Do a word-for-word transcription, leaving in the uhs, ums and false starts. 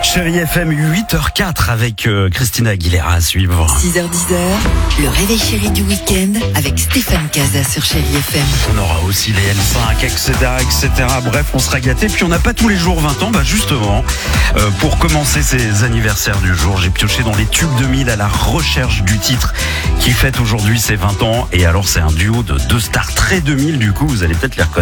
Chérie F M, huit heures quatre avec euh, Christina Aguilera à suivre. six heures dix, le réveil chéri du week-end avec Stéphane Casa sur Chérie F M. On aura aussi les L cinq, et cetera, et cetera. Bref, on sera gâtés. Puis on n'a pas tous les jours vingt ans. Bah justement, euh, pour commencer ces anniversaires du jour, j'ai pioché dans les tubes deux mille à la recherche du titre qui fête aujourd'hui ses vingt ans. Et alors c'est un duo de deux stars très deux mille. Du coup, vous allez peut-être les reconnaître.